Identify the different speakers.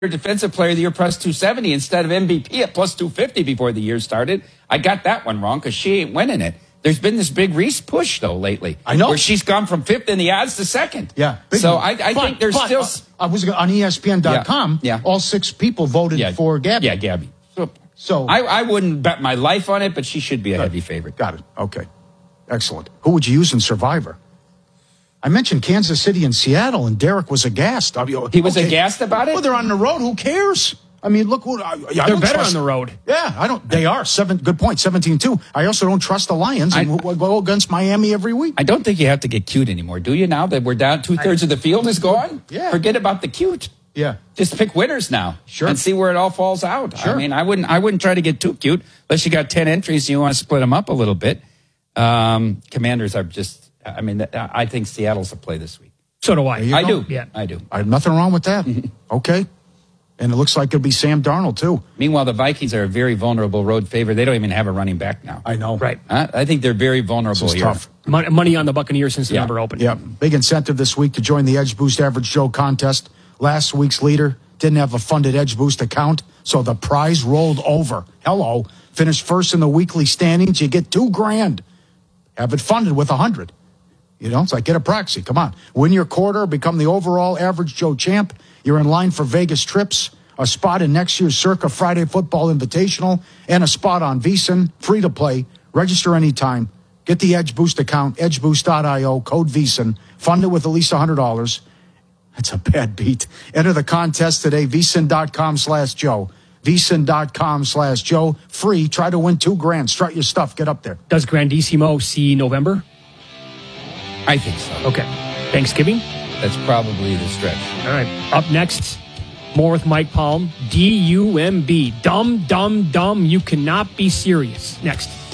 Speaker 1: Defensive Player of the Year plus 270 instead of MVP at plus 250 before the year started. I got that one wrong because she ain't winning it. There's been this big Reese push, though, lately.
Speaker 2: I know.
Speaker 1: Where she's gone from fifth in the odds to second.
Speaker 2: Yeah.
Speaker 1: So I think there's still...
Speaker 2: I was on ESPN.com.
Speaker 1: Yeah.
Speaker 2: All 6 people voted for Gabby.
Speaker 1: Yeah, Gabby.
Speaker 2: So
Speaker 1: I wouldn't bet my life on it, but she should be a heavy favorite.
Speaker 2: Got it. Okay. Excellent. Who would you use in Survivor? I mentioned Kansas City and Seattle, and Derek was aghast.
Speaker 1: He was aghast about it?
Speaker 2: Well, they're on the road. Who cares? I mean, look what
Speaker 3: they're better on the road.
Speaker 2: Yeah, I don't. They are good point. 17-2. I also don't trust the Lions and we'll go against Miami every week.
Speaker 1: I don't think you have to get cute anymore, do you? Now that we're down 2/3 of the field is gone.
Speaker 2: Yeah.
Speaker 1: Forget about the cute.
Speaker 2: Yeah.
Speaker 1: Just pick winners now.
Speaker 2: Sure.
Speaker 1: And see where it all falls out.
Speaker 2: Sure.
Speaker 1: I mean, I wouldn't try to get too cute unless you got 10 entries and you want to split them up a little bit. Commanders are just. I mean, I think Seattle's a play this week.
Speaker 3: So do I.
Speaker 1: I do.
Speaker 3: Yeah.
Speaker 1: I do.
Speaker 2: I have nothing wrong with that. Okay. And it looks like it'll be Sam Darnold, too.
Speaker 1: Meanwhile, the Vikings are a very vulnerable road favorite. They don't even have a running back now.
Speaker 2: I know.
Speaker 3: Right.
Speaker 1: I think they're very vulnerable
Speaker 2: This is
Speaker 1: here.
Speaker 2: tough.
Speaker 3: Money on the Buccaneers since the number opened.
Speaker 2: Yeah. Big incentive this week to join the Edge Boost Average Joe contest. Last week's leader didn't have a funded Edge Boost account, so the prize rolled over. Hello. Finished first in the weekly standings. You get $2,000. Have it funded with $100. You know, it's like get a proxy. Come on. Win your quarter, become the overall Average Joe champ. You're in line for Vegas trips, a spot in next year's Circa Friday Football Invitational, and a spot on VSiN, free to play. Register anytime. Get the Edge Boost account, edgeboost.io, code VSiN. Fund it with at least $100. That's a bad beat. Enter the contest today, vsin.com/Joe. vsin.com/Joe. Free. Try to win $2,000. Strut your stuff. Get up there.
Speaker 3: Does Grandissimo see November?
Speaker 1: I think so.
Speaker 3: Okay. Thanksgiving?
Speaker 1: That's probably the stretch.
Speaker 3: All right. Up next, more with Mike Palm. DUMB. Dumb, dumb, dumb. You cannot be serious. Next.